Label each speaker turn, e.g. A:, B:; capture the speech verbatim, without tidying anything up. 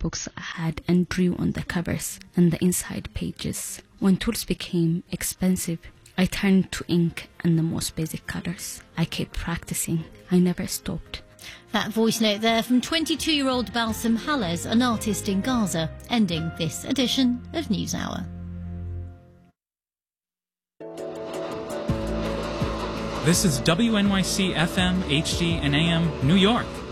A: books I had and drew on the covers and the inside pages. When tools became expensive, I turned to ink and the most basic colors. I kept practicing. I never stopped.
B: That voice note there from twenty-two-year-old Balsam Hallez, an artist in Gaza, ending this edition of NewsHour.
C: This is W N Y C F M, H D, and A M, New York.